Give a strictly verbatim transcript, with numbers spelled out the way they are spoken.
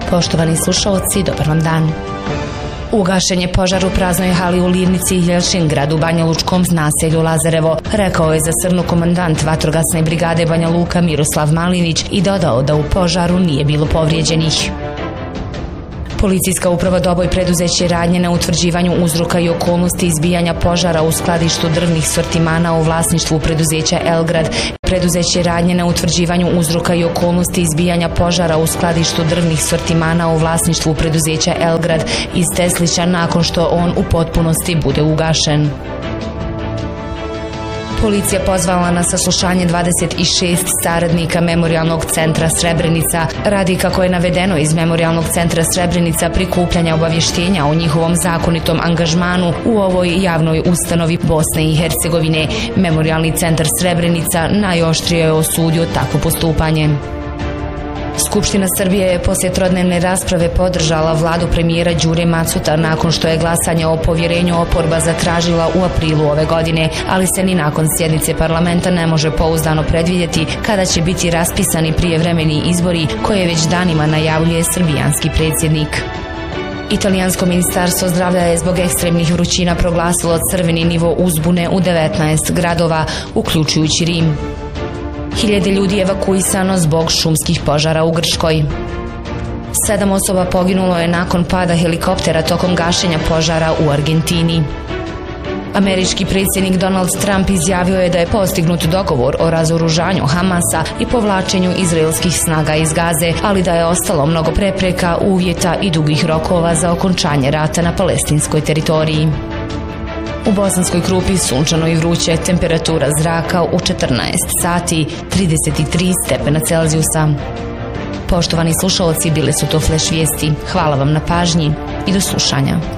Poštovani slušaoci, dobar vam dan. Ugašen je požar u praznoj hali u Livnici i Jelšingradu u Banja Lučkom naselju Lazarevo, rekao je za Srnu komandant vatrogasne brigade Banja Luka Miroslav Malinić i dodao da u požaru nije bilo povrijeđenih. Policijska uprava Doboj preduzeće radnje na utvrđivanju uzroka i okolnosti izbijanja požara u skladištu drvnih sortimana u vlasništvu preduzeća Elgrad. Preduzeće radnje na utvrđivanju uzroka i okolnosti izbijanja požara u skladištu drvnih sortimana u vlasništvu preduzeća Elgrad iz Teslića nakon što on u potpunosti bude ugašen. Policija pozvala na saslušanje dvadeset šest saradnika Memorijalnog centra Srebrenica radi, kako je navedeno iz Memorijalnog centra Srebrenica, prikupljanja obavještenja o njihovom zakonitom angažmanu u ovoj javnoj ustanovi Bosne i Hercegovine. Memorijalni centar Srebrenica najoštrije je osudio takvo postupanje. Skupština Srbije je poslije trodnevne rasprave podržala vladu premijera Đure Macuta nakon što je glasanje o povjerenju oporba zatražila u aprilu ove godine, ali se ni nakon sjednice parlamenta ne može pouzdano predvidjeti kada će biti raspisani prijevremeni izbori koje već danima najavljuje srbijanski predsjednik. Italijansko ministarstvo zdravlja je zbog ekstremnih vrućina proglasilo crveni nivo uzbune u devetnaest gradova, uključujući Rim. Hiljade ljudi evakuisano zbog šumskih požara u Grčkoj. Sedam osoba poginulo je nakon pada helikoptera tokom gašenja požara u Argentini. Američki predsjednik Donald Trump izjavio je da je postignut dogovor o razoružanju Hamasa i povlačenju izraelskih snaga iz Gaze, ali da je ostalo mnogo prepreka, uvjeta i dugih rokova za okončanje rata na palestinskoj teritoriji. U Bosanskoj Krupi sunčano i vruće, temperatura zraka u četrnaest sati, trideset tri stepena Celzijusa. Poštovani slušalci, bile su to Flash vijesti. Hvala vam na pažnji i do slušanja.